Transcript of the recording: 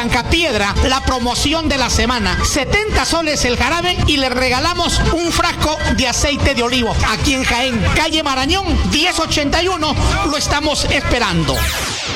Piedra, la promoción de la semana, 70 soles el jarabe y le regalamos un frasco de aceite de olivo. Aquí en Jaén, calle Marañón 1081, lo estamos esperando.